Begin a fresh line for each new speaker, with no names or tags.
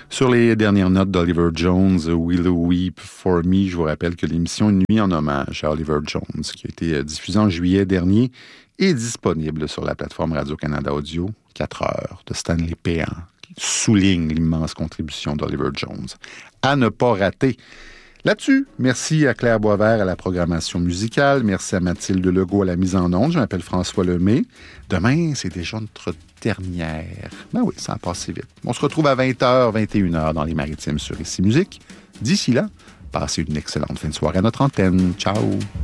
Sur les dernières notes d'Oliver Jones, Will Weep for Me, je vous rappelle que l'émission Une nuit en hommage à Oliver Jones, qui a été diffusée en juillet dernier, est disponible sur la plateforme Radio-Canada Audio. 4 heures de Stanley Péan, qui souligne l'immense contribution d'Oliver Jones. À ne pas rater. Là-dessus, merci à Claire Boisvert à la programmation musicale. Merci à Mathilde Legault à la mise en onde. Je m'appelle François Lemay. Demain, c'est déjà notre dernière. Ben oui, ça a passé vite. On se retrouve à 20h, 21h dans les Maritimes sur Ici Musique. D'ici là, passez une excellente fin de soirée à notre antenne. Ciao!